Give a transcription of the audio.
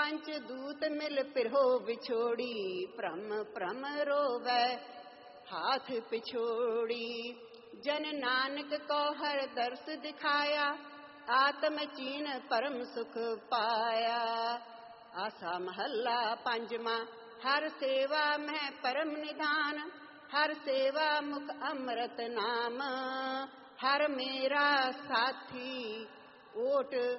पंच दूत मिल पिरहो बिछोड़ी, भ्रम भ्रम रोवै हाथ पिछोड़ी। जन नानक को हर दर्श दिखाया, आत्म चीन परम सुख पाया। आसा महला पंजवा, हर सेवा में परम निधान, हर सेवा मुख अमृत नाम। हर मेरा साथी ओट